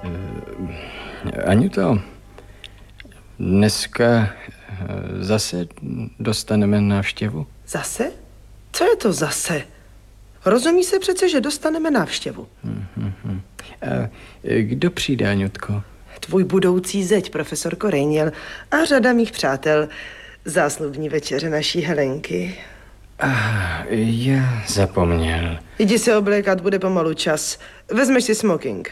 Aňuto, dneska zase dostaneme návštěvu? Zase? Co je to zase? Rozumí se přece, že dostaneme návštěvu. A kdo přijde, Aňutko? Tvůj budoucí zeď, profesorko Rejněl, a řada mých přátel. Záslužní večeře naší Helenky. Já zapomněl. Jdi se oblékat, bude pomalu čas. Vezmeš si smoking.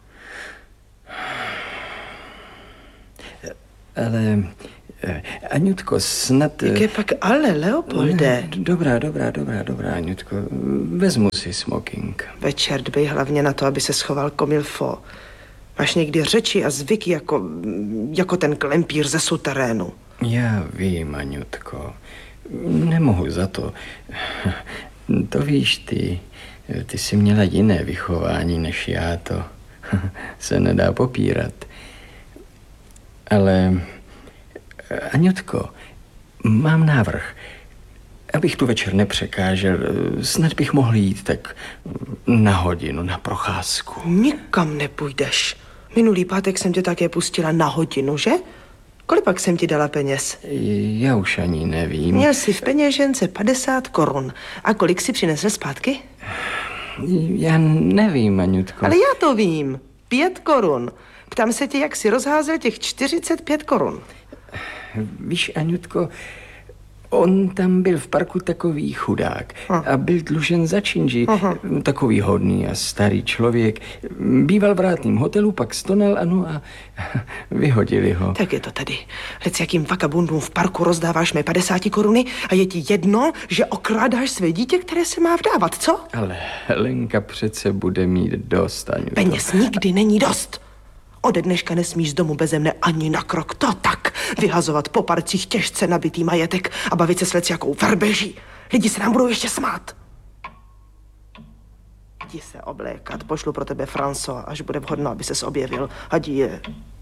Ale, Aňutko, snad... Jaké pak ale, Leopolde? Dobrá, Aňutko. Vezmu si smoking. Večer dbej hlavně na to, aby se schoval comme il faut. Máš někdy řeči a zvyky jako ten klempír ze suterénu. Já vím, Aňutko. Nemohu za to. To víš ty. Ty jsi měla jiné vychování než já, to se nedá popírat. Ale, Aňutko, mám návrh. Abych tu večer nepřekážel, snad bych mohl jít tak na hodinu na procházku. Nikam nepůjdeš. Minulý pátek jsem tě také pustila na hodinu, že? Kolik pak jsem ti dala peněz? Já už ani nevím. Měl jsi v peněžence 50 korun. A kolik si přinesl zpátky? Já nevím, Aňutko. Ale já to vím. 5 korun. Ptám se tě, jak jsi rozházel těch 45 korun. Víš, Aňutko, on tam byl v parku takový chudák a byl dlužen za činži. Takový hodný a starý člověk. Býval v rátným hotelu, pak stonal, ano, a vyhodili ho. Tak je to tady. Hled, s jakým vakabundům v parku rozdáváš mé 50 koruny a je ti jedno, že okrádáš své dítě, které se má vdávat, co? Ale Helenka přece bude mít dost, Aňutko. Peněz nikdy není dost. Ode dneška nesmíš z domu beze mne ani na krok. To tak. Vyhazovat po parcích těžce nabitý majetek a bavit se s jakou verbeží. Lidi se nám budou ještě smát. Jdi se oblékat. Pošlu pro tebe François, až bude vhodno, aby ses objevil. Adie.